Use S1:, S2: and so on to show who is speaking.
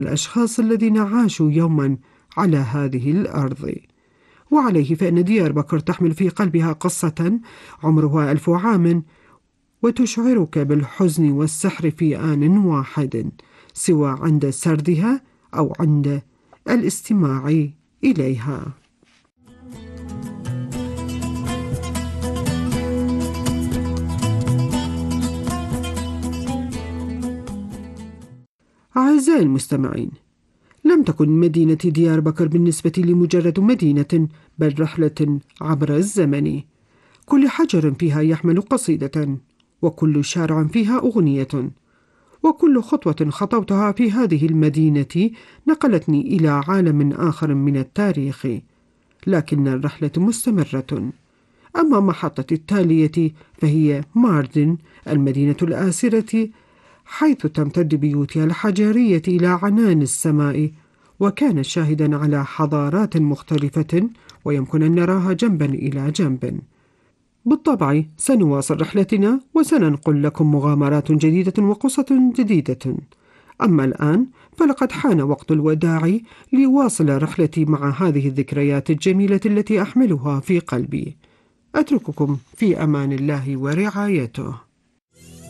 S1: الأشخاص الذين عاشوا يوما على هذه الأرض. وعليه فإن دياربكر تحمل في قلبها قصة عمرها 1000 عام، وتشعرك بالحزن والسحر في آن واحد، سواء عند سردها أو عند الاستماع إليها. أعزائي المستمعين، لم تكن مدينة دياربكر بالنسبة لي مجرد مدينة، بل رحلة عبر الزمن. كل حجر فيها يحمل قصيدة، وكل شارع فيها أغنية، وكل خطوة خطوتها في هذه المدينة نقلتني إلى عالم آخر من التاريخ. لكن الرحلة مستمرة. أما محطة التالية فهي ماردن، المدينة الآسرة، حيث تمتد بيوتها الحجرية إلى عنان السماء، وكانت شاهدا على حضارات مختلفة ويمكن أن نراها جنبا إلى جنب. بالطبع سنواصل رحلتنا وسننقل لكم مغامرات جديدة وقصة جديدة. أما الآن فلقد حان وقت الوداع لواصل رحلتي مع هذه الذكريات الجميلة التي أحملها في قلبي. أترككم في أمان الله ورعايته.